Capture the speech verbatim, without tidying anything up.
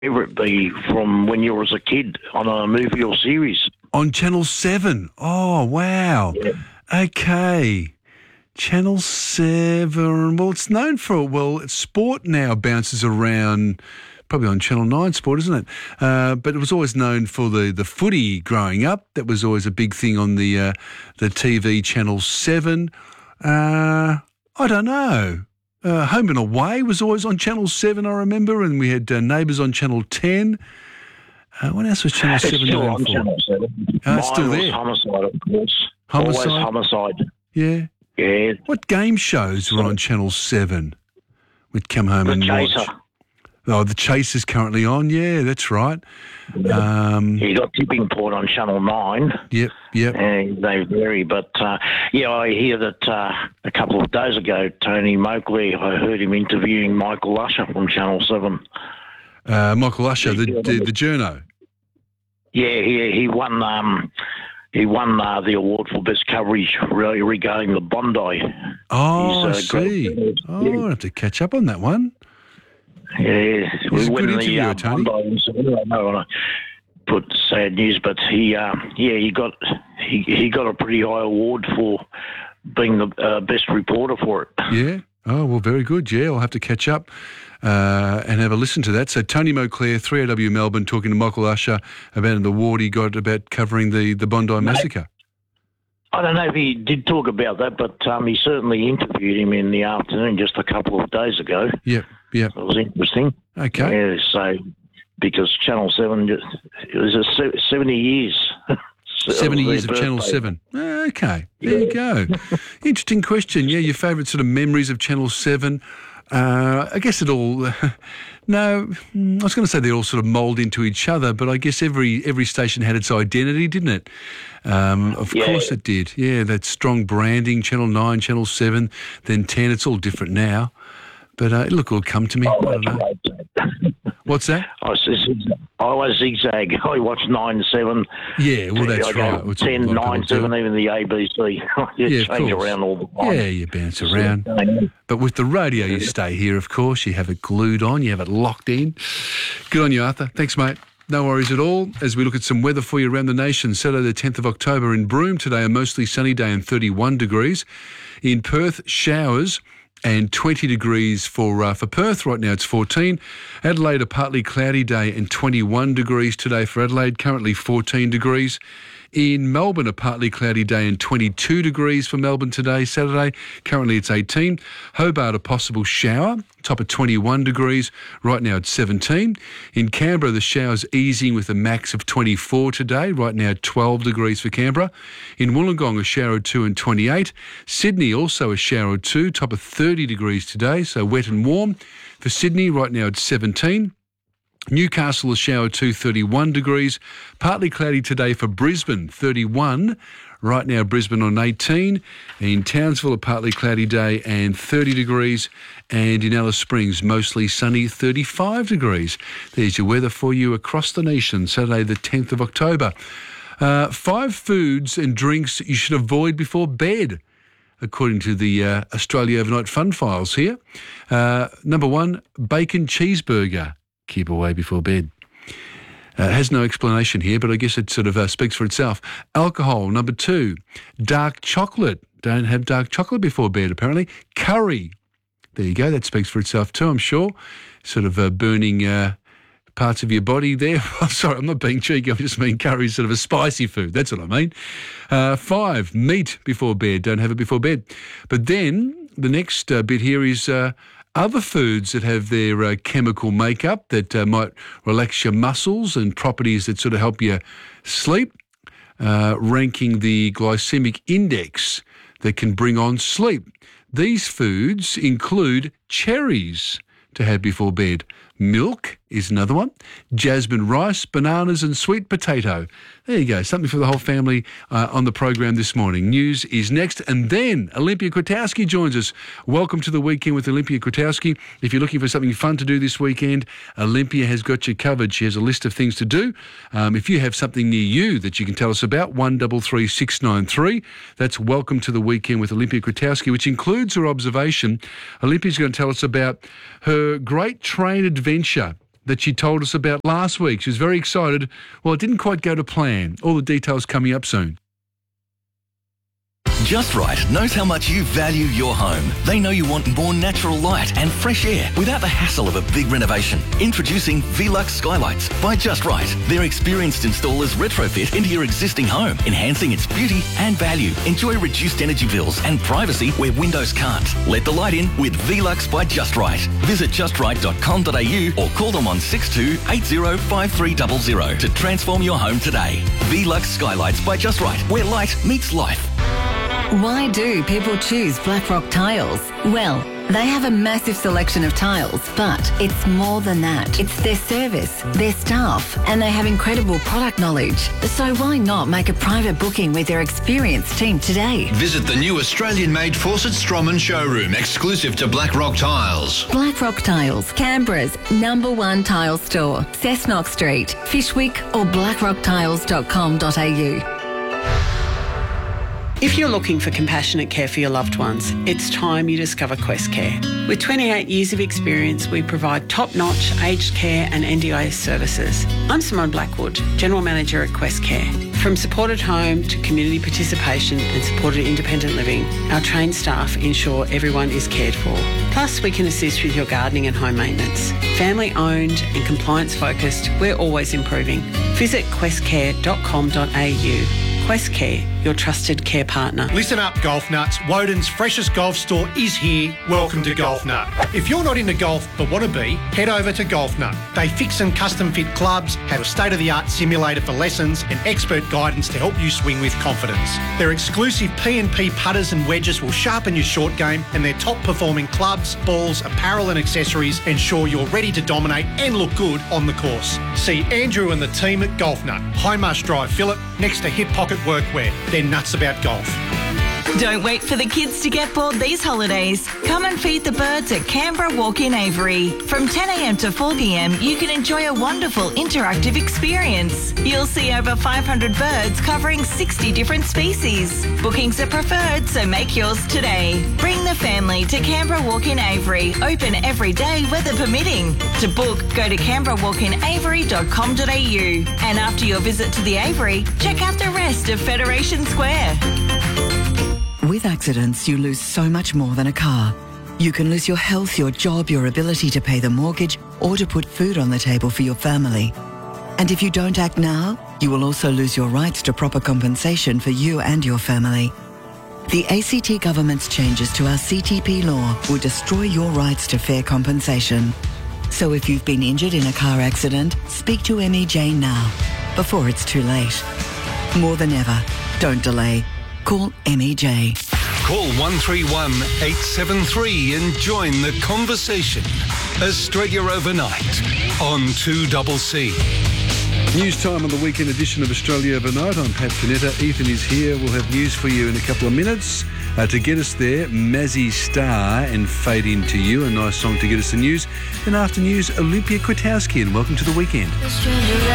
favourite be from when you were as a kid on a movie or series? On Channel seven. Oh, wow. Yeah. Okay. Channel seven. Well, it's known for, well, sport now bounces around, probably on Channel nine Sport, isn't it? Uh, but it was always known for the, the footy growing up. That was always a big thing on the uh, the T V Channel seven. Uh, I don't know. Uh, Home and Away was always on Channel seven, I remember, and we had uh, Neighbours on Channel ten. Uh, what else was Channel It's seven still known on for? Channel seven. Uh, Mine it's still was there. Homicide, of course. Homicide? Always Homicide. Yeah. Yeah. What game shows were on Channel seven? We'd come home The and Chaser. watch. Oh, The Chase is currently on. Yeah, that's right. Um, You got Tipping Point on Channel nine. yep, yep. And they vary, but uh, yeah, I hear that uh, a couple of days ago, Tony Moakley, I heard him interviewing Michael Usher from Channel seven. Uh, Michael Usher, the, the, the journo. Yeah, he he won um, he won uh, the award for best coverage really regarding the Bondi. Oh, I He's, uh, see. great. Oh, I'll have to catch up on that one. Yeah, He's a when good the interviewer, uh, Tony. Bondi incident, I don't want to put sad news, but he uh, yeah he got he he got a pretty high award for being the uh, best reporter for it. Yeah. Oh, well, very good. Yeah, I'll have to catch up uh, and have a listen to that. So Tony Moakley, three A W Melbourne, talking to Michael Usher about an award he got about covering the, the Bondi Massacre. I don't know if he did talk about that, but um, he certainly interviewed him in the afternoon just a couple of days ago. Yep, yep. It was interesting. Okay. Yeah, so because Channel seven, just, it was a se- seventy years. seventy years of their Channel birthday. seven. Okay, there you go. Interesting question. Yeah, your favourite sort of memories of Channel seven. Uh, I guess it all... no, I was going to say they all sort of mould into each other, but I guess every every station had its identity, didn't it? Um, of Yeah. course it did. Yeah, that strong branding, Channel nine, Channel seven, then ten. It's all different now. But uh, look, it'll come to me. I don't know. What's that? I was, I was zigzag. I watched nine seven. Yeah, well, that's I go right. It's ten, a lot of nine, people do seven, it. even the A B C. You Yeah, of change course. around all the time. Yeah, you bounce around. But with the radio, you stay here, of course. You have it glued on. You have it locked in. Good on you, Arthur. Thanks, mate. No worries at all. As we look at some weather for you around the nation, Saturday the tenth of October in Broome today, a mostly sunny day and thirty-one degrees. In Perth, showers and twenty degrees for uh, for Perth. Right now it's fourteen. Adelaide, a partly cloudy day and twenty-one degrees today for Adelaide, currently fourteen degrees. In Melbourne, a partly cloudy day and twenty-two degrees for Melbourne today, Saturday. Currently it's eighteen. Hobart, a possible shower, top of twenty-one degrees. Right now it's seventeen. In Canberra, the showers easing with a max of twenty-four today. Right now twelve degrees for Canberra. In Wollongong, a shower or two and twenty-eight. Sydney, also a shower or two, top of thirty degrees today, so wet and warm. For Sydney, right now it's seventeen. Newcastle, a shower two, thirty-one degrees. Partly cloudy today for Brisbane, thirty-one. Right now, Brisbane on eighteen. In Townsville, a partly cloudy day and thirty degrees. And in Alice Springs, mostly sunny, thirty-five degrees. There's your weather for you across the nation, Saturday the tenth of October. Uh, five foods and drinks you should avoid before bed, according to the uh, Australia Overnight Fun Files here. Uh, number one, bacon cheeseburger. Keep away before bed. Uh, it has no explanation here, but I guess it sort of uh, speaks for itself. Alcohol, number two. Dark chocolate. Don't have dark chocolate before bed, apparently. Curry. There you go. That speaks for itself too, I'm sure. Sort of uh, burning uh, parts of your body there. Sorry, I'm not being cheeky. I just mean curry is sort of a spicy food. That's what I mean. Uh, five, meat before bed. Don't have it before bed. But then the next uh, bit here is... Uh, Other foods that have their uh, chemical makeup that uh, might relax your muscles and properties that sort of help you sleep, uh, ranking the glycemic index that can bring on sleep. These foods include cherries to have before bed. Milk is another one. Jasmine rice, bananas and sweet potato. There you go, something for the whole family uh, on the program this morning. News is next, and then Olympia Kwiatkowski joins us. Welcome to the weekend with Olympia Kwiatkowski. If you're looking for something fun to do this weekend, Olympia has got you covered. She has a list of things to do. Um, if you have something near you that you can tell us about, one three three six nine three. That's Welcome to the Weekend with Olympia Kwiatkowski, which includes her observation. Olympia's going to tell us about her great train adventure that she told us about last week. She was very excited. Well, it didn't quite go to plan. All the details coming up soon. Just Right knows how much you value your home. They know you want more natural light and fresh air without the hassle of a big renovation. Introducing Velux Skylights by Just Right. Their experienced installers retrofit into your existing home, enhancing its beauty and value. Enjoy reduced energy bills and privacy where windows can't. Let the light in with Velux by Just Right. Visit just right dot com dot a u or call them on six two eight zero five three zero zero to transform your home today. Velux Skylights by Just Right, where light meets life. Why do people choose Blackrock Tiles? Well, they have a massive selection of tiles, but it's more than that. It's their service, their staff, and they have incredible product knowledge. So why not make a private booking with their experienced team today? Visit the new Australian-made Fawcett Stroman showroom, exclusive to Blackrock Tiles. Blackrock Tiles, Canberra's number one tile store. Cessnock Street, Fishwick or blackrock tiles dot com dot a u. If you're looking for compassionate care for your loved ones, it's time you discover Quest Care. With twenty-eight years of experience, we provide top-notch aged care and N D I S services. I'm Simone Blackwood, General Manager at Quest Care. From supported home to community participation and supported independent living, our trained staff ensure everyone is cared for. Plus, we can assist with your gardening and home maintenance. Family-owned and compliance-focused, we're always improving. Visit quest care dot com dot a u. Quest Care, your trusted care partner. Listen up, golf nuts. Woden's freshest golf store is here. Welcome to Golf Nut. If you're not into golf but want to be, head over to Golf Nut. They fix and custom fit clubs, have a state-of-the-art simulator for lessons and expert guidance to help you swing with confidence. Their exclusive P and P putters and wedges will sharpen your short game, and their top-performing clubs, balls, apparel and accessories ensure you're ready to dominate and look good on the course. See Andrew and the team at Golf Nut, High Marsh Drive, Phillip, next to Hip Pocket Workwear. They're nuts about golf. Don't wait for the kids to get bored these holidays. Come and feed the birds at Canberra Walk-In Avery. From ten a m to four p m, you can enjoy a wonderful interactive experience. You'll see over five hundred birds covering sixty different species. Bookings are preferred, so make yours today. Bring the family to Canberra Walk-In Avery, open every day, weather permitting. To book, go to canberra walk in avery dot com dot a u. And after your visit to the Avery, check out the rest of Federation Square. With accidents, you lose so much more than a car. You can lose your health, your job, your ability to pay the mortgage, or to put food on the table for your family. And if you don't act now, you will also lose your rights to proper compensation for you and your family. The A C T government's changes to our C T P law will destroy your rights to fair compensation. So if you've been injured in a car accident, speak to M E J now, before it's too late. More than ever, don't delay. Call M E J. Call one three one eight seven three and join the conversation. Australia Overnight on two C C. News time on the weekend edition of Australia Overnight. I'm Pat Canetta. Ethan is here. We'll have news for you in a couple of minutes. Uh, to get us there, Mazzy Star and Fade Into You, a nice song to get us the news. Then after news, Olympia Kwiatkowski, and welcome to the weekend.